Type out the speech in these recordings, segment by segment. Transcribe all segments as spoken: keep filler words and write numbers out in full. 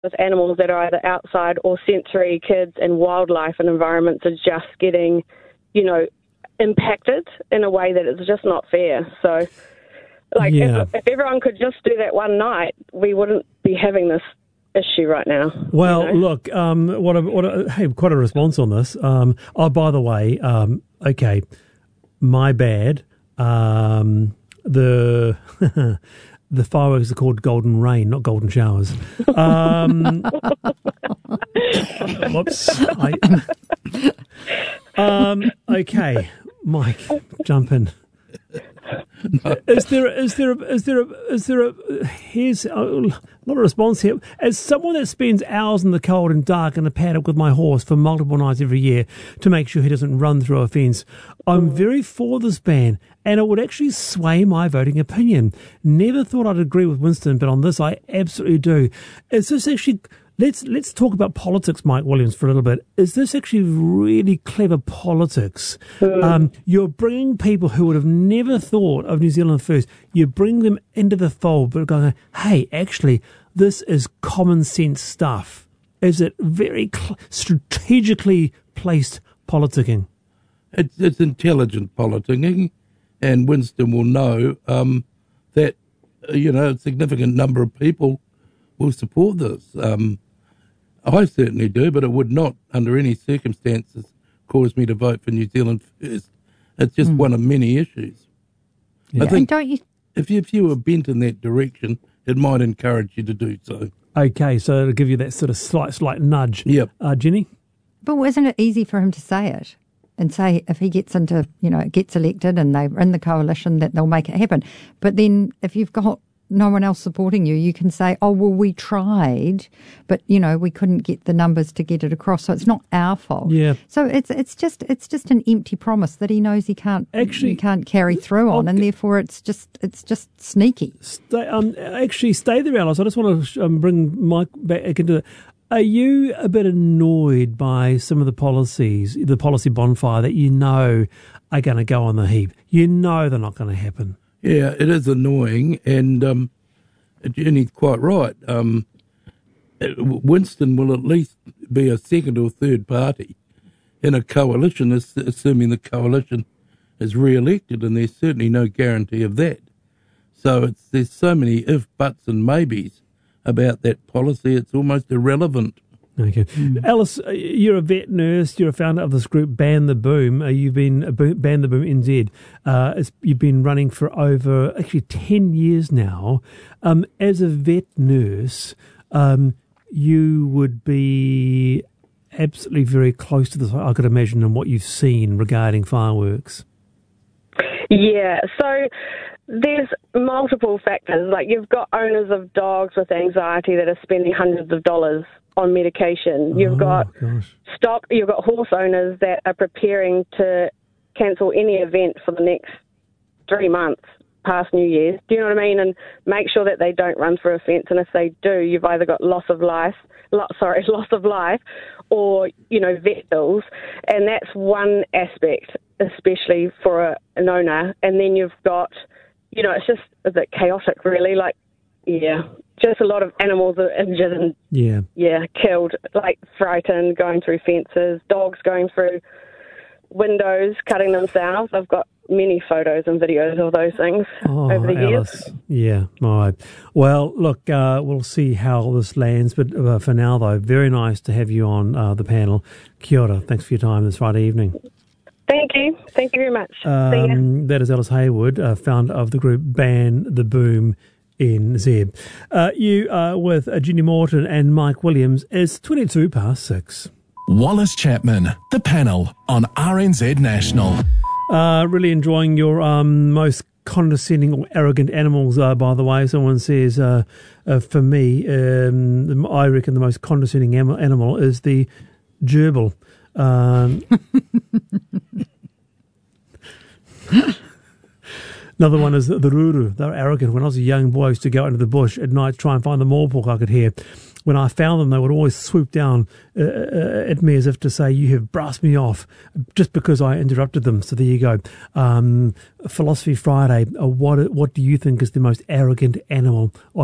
with animals that are either outside or sensory, kids and wildlife and environments are just getting, you know, impacted in a way that is just not fair. So, like, yeah. if, if everyone could just do that one night, we wouldn't be having this issue right now. Well, you know? look, um, what a, what a, hey, quite a response on this. Um, oh, by the way, um, okay, my bad. Um, the the fireworks are called Golden Rain, not Golden Showers. Um, whoops. I, um, okay, Mike, jump in. Is there is there is there is there a here's a lot of response here. As someone that spends hours in the cold and dark in a paddock with my horse for multiple nights every year to make sure he doesn't run through a fence, I'm very for this ban, and it would actually sway my voting opinion. Never thought I'd agree with Winston, but on this I absolutely do. Is this actually? Let's let's talk about politics, Mike Williams, for a little bit. Is this actually really clever politics? Mm. Um, you're bringing people who would have never thought of New Zealand first. You bring them into the fold, but going, hey, actually, this is common sense stuff. Is it very cl- strategically placed politicking? It's, it's intelligent politicking, and Winston will know um, that, you know, a significant number of people will support this. Um, I certainly do, but it would not, under any circumstances, cause me to vote for New Zealand first. It's just mm. one of many issues. Yeah. I think don't you... if, you, if you were bent in that direction, it might encourage you to do so. Okay, so it'll give you that sort of slight, slight nudge. Yep. Uh, Jenny? But isn't it easy for him to say it? And say if he gets into, you know, gets elected and they're in the coalition that they'll make it happen. But then if you've got no one else supporting you, you can say, oh, well, we tried, but, you know, we couldn't get the numbers to get it across, so it's not our fault. Yeah. So it's it's just it's just an empty promise that he knows he can't actually he can't carry through on, I'll and g- therefore it's just it's just sneaky. Stay, um, actually, stay there, Alice. I just want to um, bring Mike back into it. Are you a bit annoyed by some of the policies, the policy bonfire that you know are going to go on the heap? You know they're not going to happen. Yeah, it is annoying, and um, Jenny's quite right. Um, Winston will at least be a second or third party in a coalition, assuming the coalition is re-elected, and there's certainly no guarantee of that. So it's there's so many if, buts and maybes about that policy, it's almost irrelevant. Okay. Mm. Alice, you're a vet nurse. You're a founder of this group, Ban the Boom. Uh, you've been uh, Ban the Boom N Z. Uh, it's, you've been running for over actually ten years now. Um, as a vet nurse, um, you would be absolutely very close to this, I could imagine, in what you've seen regarding fireworks. Yeah, so there's multiple factors. Like, you've got owners of dogs with anxiety that are spending hundreds of dollars on medication. You've oh, got gosh. stock. You've got horse owners that are preparing to cancel any event for the next three months past New Year's. Do you know what I mean? And make sure that they don't run through a fence. And if they do, you've either got loss of life, lo- sorry, loss of life, or, you know, vet bills. And that's one aspect, especially for a, an owner. And then you've got, you know, it's just a bit chaotic, really. Like, yeah, just a lot of animals are injured and, yeah, yeah, killed, like frightened, going through fences, dogs going through windows, cutting themselves. I've got many photos and videos of those things oh, over the Alice. years. Yeah, all right. Well, look, uh, we'll see how this lands, but uh, for now, though, very nice to have you on uh, the panel. Kia ora. Thanks for your time this Friday evening. Thank you. Thank you very much. Um, that is Alice Haywood, uh, founder of the group Ban the Boom N Z. Uh, you are with uh, Jenny Morton and Mike Williams. It's twenty-two past six. Wallace Chapman, the panel on R N Z National. Uh, really enjoying your um, most condescending or arrogant animals, uh, by the way. Someone says, uh, uh, for me, um, I reckon the most condescending am- animal is the gerbil. Um, another one is the, the ruru. They're arrogant. When I was a young boy, I used to go into the bush at night, try and find the morepork I could hear. When I found them, they would always swoop down uh, uh, at me as if to say, you have brassed me off, just because I interrupted them. So there you go. Um, Philosophy Friday, uh, what what do you think is the most arrogant animal on earth?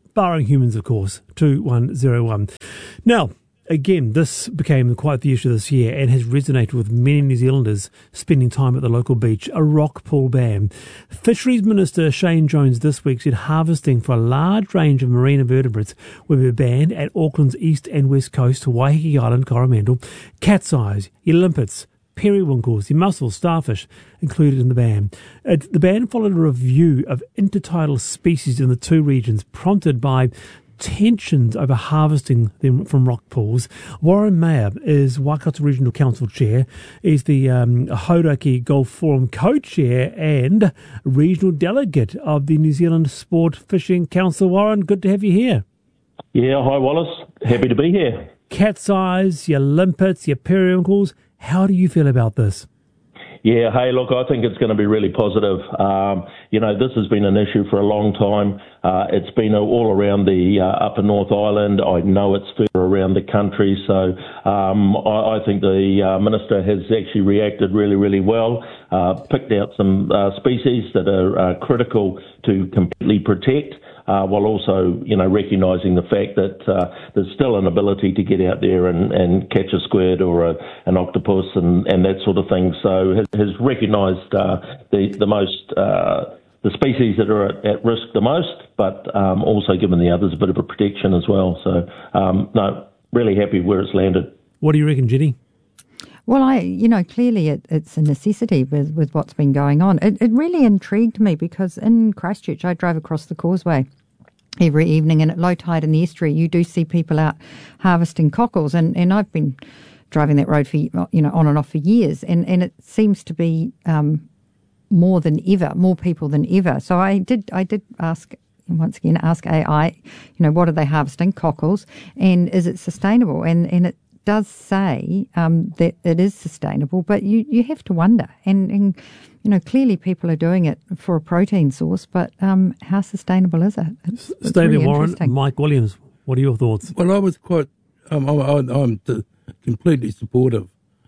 barring humans, of course, two one zero one. Now, again, this became quite the issue this year and has resonated with many New Zealanders spending time at the local beach, a rock pool ban. Fisheries Minister Shane Jones this week said harvesting for a large range of marine invertebrates will be banned at Auckland's east and west coast, Waiheke Island, Coromandel. Cat's eyes, your limpets, periwinkles, your mussels, starfish included in the ban. It, the ban followed a review of intertidal species in the two regions, prompted by tensions over harvesting them from rock pools. Warren Mayer is Waikato Regional Council Chair. He's the um, Hauraki Golf Forum Co-Chair and Regional Delegate of the New Zealand Sport Fishing Council. Warren, good to have you here. Yeah, hi Wallace. Happy to be here. Cat's eyes, your limpets, your periwinkles. How do you feel about this? Yeah, hey, look, I think it's going to be really positive. Um, you know, this has been an issue for a long time. Uh, it's been all around the uh, Upper North Island. I know it's further around the country. So um, I, I think the uh, Minister has actually reacted really, really well, uh, picked out some uh, species that are uh, critical to completely protect. Uh, while also, you know, recognising the fact that uh, there's still an ability to get out there and, and catch a squid or a, an octopus and, and that sort of thing. So has, has recognised uh, the the most uh, the species that are at, at risk the most, but um, also given the others a bit of a protection as well. So um, no, really happy where it's landed. What do you reckon, Jenny? Well, I, you know, clearly it, it's a necessity with, with what's been going on. It, it really intrigued me because in Christchurch, I drove across the causeway every evening, and at low tide in the estuary, you do see people out harvesting cockles, and, and I've been driving that road for, you know, on and off for years, and, and it seems to be um, more than ever, more people than ever. So I did, I did ask. Once again, ask A I, you know, what are they harvesting? Cockles, and is it sustainable? And and it does say um, that it is sustainable, but you, you have to wonder. And, and, you know, clearly people are doing it for a protein source, but um, how sustainable is it? It's, it's Stay really there, Warren. Mike Williams, what are your thoughts? Well, I was quite, um, I'm, I'm t- completely supportive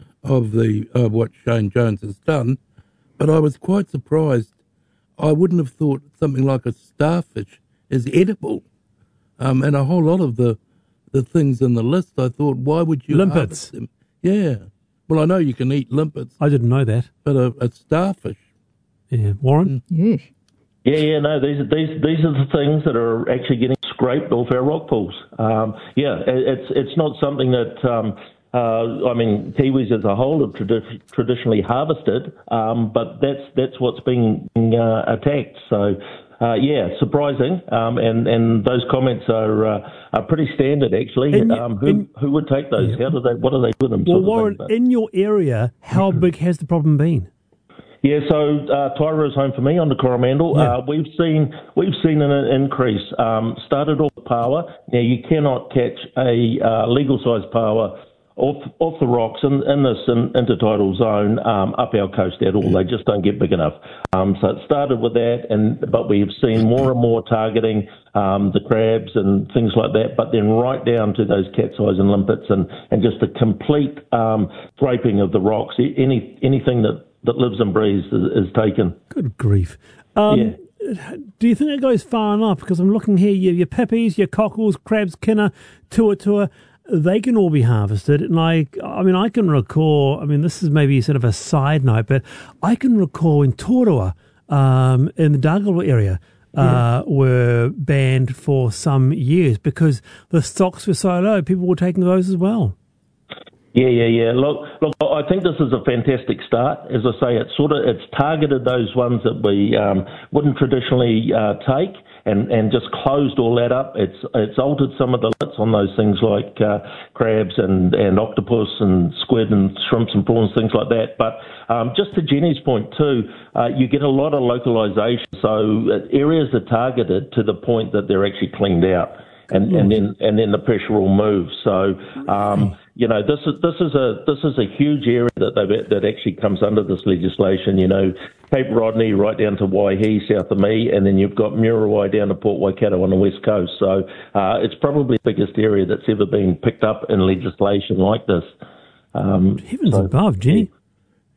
of the of what Shane Jones has done, but I was quite surprised. I wouldn't have thought something like a starfish is edible, um, and a whole lot of the the things in the list, I thought, why would you limpets? Them? Yeah. Well, I know you can eat limpets. I didn't know that. But a, a starfish. Yeah, Warren. Yeah. Yeah, yeah, no, these are these these are the things that are actually getting scraped off our rock pools. Um, yeah, it, it's it's not something that. Um, Uh, I mean, kiwis as a whole have tradi- traditionally harvested, um, but that's that's what's being uh, attacked. So, uh, yeah, surprising, um, and and those comments are uh, are pretty standard actually. In, um, who in, who would take those? Yeah. How do they? What do they do with them? Well, Warren, in your area, how big has the problem been? Yeah, so uh, Tyra is home for me on the Coromandel. Yeah. Uh, we've seen we've seen an increase. Um, started off paua. Now you cannot catch a uh, legal size paua off off the rocks in, in this in, intertidal zone um, up our coast at all. They just don't get big enough. Um, so it started with that, and but we've seen more and more targeting um, the crabs and things like that. But then right down to those cat's eyes and limpets, and, and just a complete um, scraping of the rocks. Any anything that, that lives and breathes is, is taken. Good grief. Um, yeah. Do you think it goes far enough? Because I'm looking here, your, your pippies, your cockles, crabs, kinna, tuatua, they can all be harvested. And I, I mean, I can recall, I mean, this is maybe sort of a side note, but I can recall in Torua, um, in the Dargaville area, uh, yeah. were banned for some years because the stocks were so low. People were taking those as well. Yeah, yeah, yeah. Look, look. I think this is a fantastic start. As I say, it's sort of it's targeted those ones that we um, wouldn't traditionally uh, take, and, and just closed all that up. It's it's altered some of the limits on those things like uh, crabs and, and octopus and squid and shrimps and prawns, things like that. But um, just to Jenny's point too, uh, you get a lot of localisation. So areas are targeted to the point that they're actually cleaned out. And, and then and then the pressure will move. So um, you know this is this is a this is a huge area that they that actually comes under this legislation. You know, Cape Rodney right down to Waihi south of me, and then you've got Muriwai down to Port Waikato on the west coast. So uh, it's probably the biggest area that's ever been picked up in legislation like this. Um, Heavens so, above, Jenny.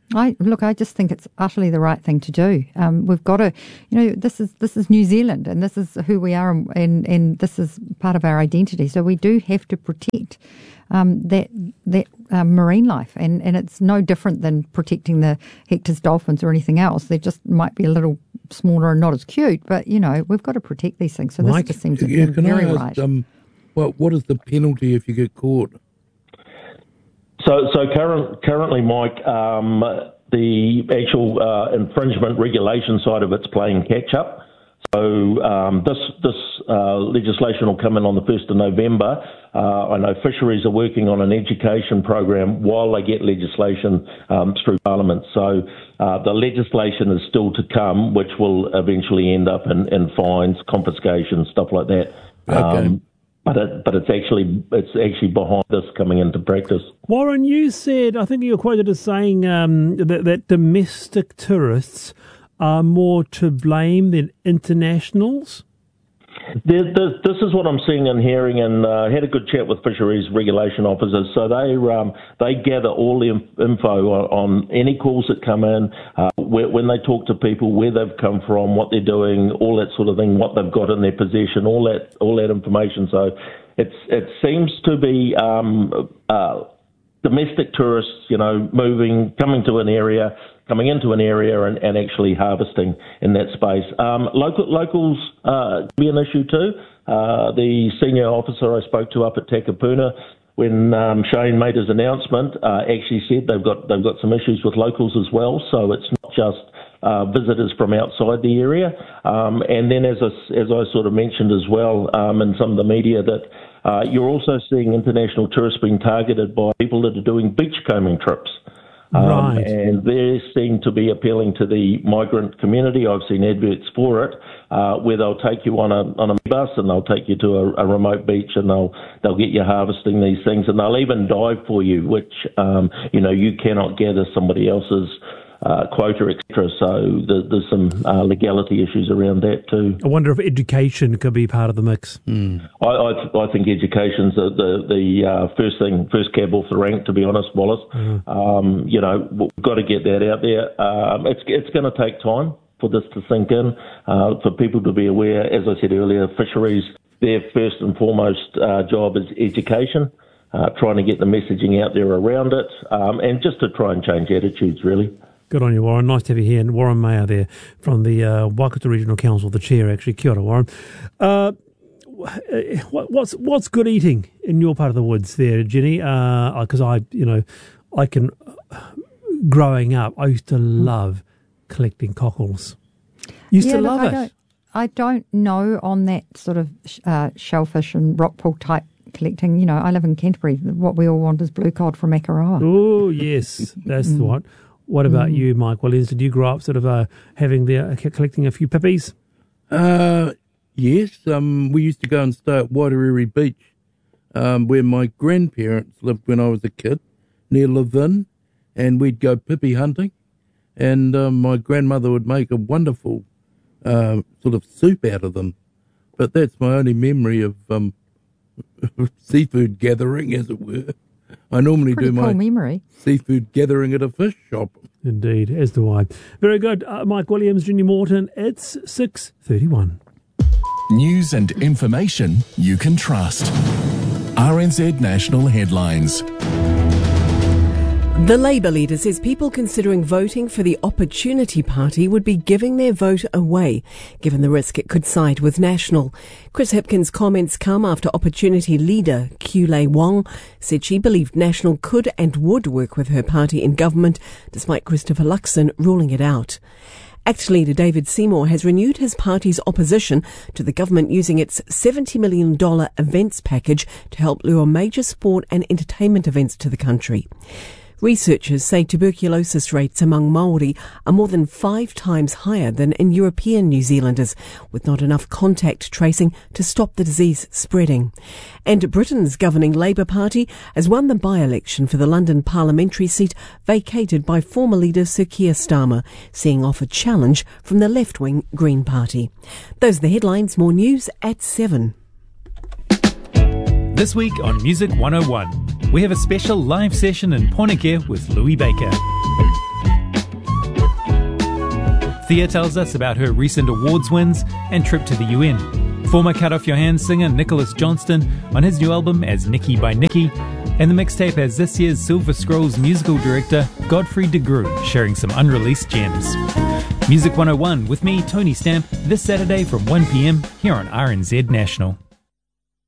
I look. I just think it's utterly the right thing to do. Um, we've got to, you know, this is this is New Zealand, and this is who we are, and and, and this is part of our identity. So we do have to protect um, that that um, marine life, and, and it's no different than protecting the Hector's dolphins or anything else. They just might be a little smaller and not as cute, but you know, we've got to protect these things. So Mike, this just seems yeah, can very I ask, right. Um, well, what is the penalty if you get caught? So, so current, currently, Mike, um, the actual uh, infringement regulation side of it's playing catch up. So um, this this uh, legislation will come in on the first of November. Uh, I know fisheries are working on an education program while they get legislation um, through Parliament. So uh, the legislation is still to come, which will eventually end up in, in fines, confiscation, stuff like that. Okay. Um, But it, but it's actually it's actually behind this coming into practice. Warren, you said, I think you were quoted as saying um, that, that domestic tourists are more to blame than internationals. There, there, this is what I'm seeing and hearing, and I uh, had a good chat with fisheries regulation officers. So they um, they gather all the info on, on any calls that come in, uh, where, when they talk to people, where they've come from, what they're doing, all that sort of thing, what they've got in their possession, all that all that information. So it's it seems to be um, uh, domestic tourists, you know, moving, coming to an area. coming into an area and, and actually harvesting in that space. Um, local, locals uh, be an issue too. Uh, the senior officer I spoke to up at Takapuna, when um, Shane made his announcement, uh, actually said they've got they've got some issues with locals as well. So it's not just uh, visitors from outside the area. Um, and then, as I, as I sort of mentioned as well um, in some of the media, that uh, you're also seeing international tourists being targeted by people that are doing beachcombing trips. Um, Right. And they seem to be appealing to the migrant community. I've seen adverts for it, uh, where they'll take you on a on a bus and they'll take you to a, a remote beach and they'll they'll get you harvesting these things, and they'll even dive for you, which um, you know you cannot gather somebody else's uh, quota, et cetera. So there, there's some uh, legality issues around that too. I wonder if education could be part of the mix. Mm. I, I, I think education's the the, the uh, first thing, first cab off the rank. To be honest, Wallace, mm. um, you know we've got to get that out there. Um, it's it's going to take time for this to sink in, uh, for people to be aware. As I said earlier, fisheries, their first and foremost uh, job is education, uh, trying to get the messaging out there around it, um, and just to try and change attitudes, really. Good on you, Warren. Nice to have you here. And Warren Mayer there from the uh, Waikato Regional Council, the chair, actually. Kia ora, Warren. Uh, what, what's what's good eating in your part of the woods there, Jenny? Because uh, I, you know, I can, growing up, I used to love collecting cockles. Used yeah, to look, love I it. Don't, I don't know on that sort of uh, shellfish and rockpool type collecting. You know, I live in Canterbury. What we all want is blue cod from Akaroa. Oh, yes, that's the one. What about mm. you, Mike Williams? Did you grow up sort of uh, having the uh, collecting a few pippies? Uh, yes. Um, we used to go and stay at Waitariri Beach, um, where my grandparents lived when I was a kid, near Levin, and we'd go pippy hunting, and um, my grandmother would make a wonderful uh, sort of soup out of them. But that's my only memory of um, seafood gathering, as it were. I normally Pretty do cool my memory. seafood gathering at a fish shop. Indeed, as do I. Very good. Uh, Mike Williams, Ginny Morton, it's six thirty-one. News and information you can trust. R N Z National Headlines. The Labour leader says people considering voting for the Opportunity Party would be giving their vote away, given the risk it could side with National. Chris Hipkins' comments come after Opportunity leader Kiulei Wong said she believed National could and would work with her party in government, despite Christopher Luxon ruling it out. ACT leader David Seymour has renewed his party's opposition to the government using its seventy million dollars events package to help lure major sport and entertainment events to the country. Researchers say tuberculosis rates among Māori are more than five times higher than in European New Zealanders, with not enough contact tracing to stop the disease spreading. And Britain's governing Labour Party has won the by-election for the London parliamentary seat vacated by former leader Sir Keir Starmer, seeing off a challenge from the left-wing Green Party. Those are the headlines. More news at seven. This week on Music one oh one, we have a special live session in Poinakea with Louis Baker. Thea tells us about her recent awards wins and trip to the U N. Former Cut Off Your Hands singer Nicholas Johnston on his new album as Nicky by Nicky. And the mixtape has this year's Silver Scrolls musical director Godfrey de Groot sharing some unreleased gems. Music one oh one with me, Tony Stamp, this Saturday from one p m here on R N Z National.